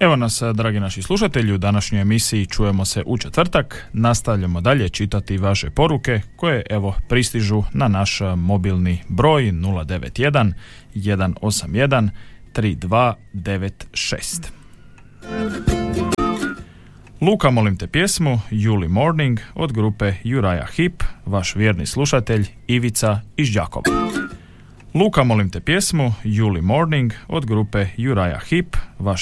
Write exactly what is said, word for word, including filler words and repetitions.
Evo nas, dragi naši slušatelji, u današnjoj emisiji čujemo se u četvrtak. Nastavljamo dalje čitati vaše poruke koje evo pristižu na naš mobilni broj nula devet jedan, jedan osam jedan, tri dva devet šest. Luka, molim te pjesmu Juli Morning od grupe Uriah Heep, vaš vjerni slušatelj Ivica iz Đakova. Luka, molim te pjesmu Juli Morning od grupe Uriah Heep, vaš